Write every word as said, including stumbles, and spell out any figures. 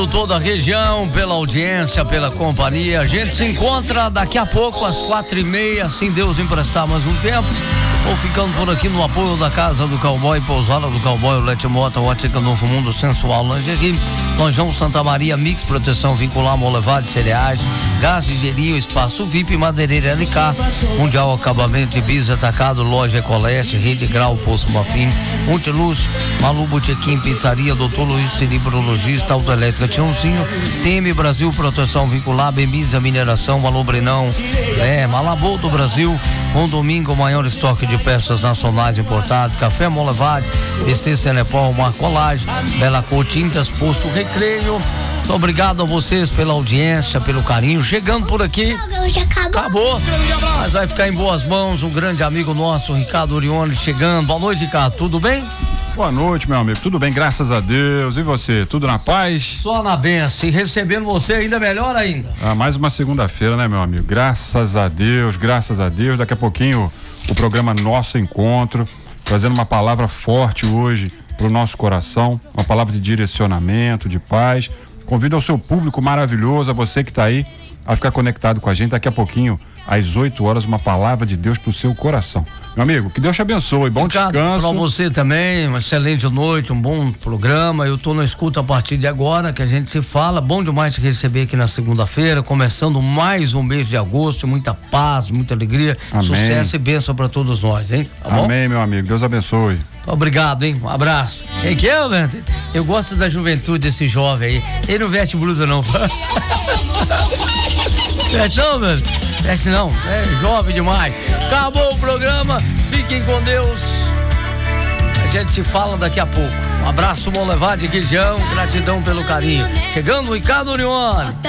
Toda a região, pela audiência, pela companhia. A gente se encontra daqui a pouco às quatro e meia, assim Deus emprestar mais um tempo. Vou ficando por aqui no apoio da Casa do Cowboy, Pousada do Cowboy, o Lete Mota, o Ótica Novo Mundo, Sensual Lingerie, Lonjão Santa Maria, Mix Proteção Vincular, Molevade Cereais, Gás de Gerio, Espaço V I P, Madeireira L K, Mundial Acabamento de Piso Atacado, Loja Ecoleste, Rede Grau, Poço Mafim, Multiluz, Malu Botequim, Pizzaria, Doutor Luiz, Celibrologista, Autoelétrica Tiãozinho, T M Brasil, Proteção Vincular, Bemisa Mineração, Malu Brenão, é, Malabô do Brasil, um domingo, maior estoque de peças nacionais importadas, Café Molevade, B C Senepol, Marcolagem, Bela Cor Tintas, Posto Recreio. Muito obrigado a vocês pela audiência, pelo carinho. Chegando por aqui. Já acabou. Acabou. Mas vai ficar em boas mãos. Um grande amigo nosso, Ricardo Orione, chegando. Boa noite, Ricardo. Tudo bem? Boa noite, meu amigo. Tudo bem, graças a Deus. E você? Tudo na paz? Só na benção. E recebendo você ainda melhor ainda. Ah, mais uma segunda-feira, né, meu amigo? Graças a Deus, graças a Deus. Daqui a pouquinho o programa Nosso Encontro, trazendo uma palavra forte hoje para o nosso coração, uma palavra de direcionamento, de paz. Convido ao seu público maravilhoso, a você que está aí, a ficar conectado com a gente. Daqui a pouquinho, às oito horas, uma palavra de Deus pro seu coração. Meu amigo, que Deus te abençoe, bom Ricardo, descanso. Para você também, uma excelente noite, um bom programa. Eu tô na escuta a partir de agora, que a gente se fala. Bom demais te receber aqui na segunda-feira, começando mais um mês de agosto, muita paz, muita alegria, Amém. Sucesso e bênção para todos nós, hein? Tá bom? Amém, meu amigo, Deus abençoe. Obrigado, hein? Um abraço. Quem que é, Leandro? Eu gosto da juventude desse jovem aí. Ele não veste blusa, não. Veste não, mano? Veste não. É jovem demais. Acabou o programa. Fiquem com Deus. A gente se fala daqui a pouco. Um abraço, Molevade, região. Gratidão pelo carinho. Chegando o Ricardo Orione.